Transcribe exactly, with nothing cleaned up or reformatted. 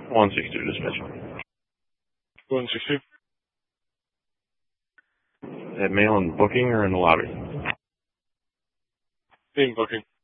one sixty-two dispatch. one sixty-two. At mail and booking or in the lobby? In booking.